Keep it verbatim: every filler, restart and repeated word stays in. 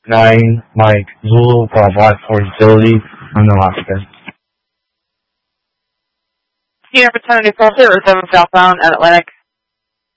nine Mike Zulu Bravo for utility on Alaska. Unit for twenty-four zero seven southbound at Atlantic.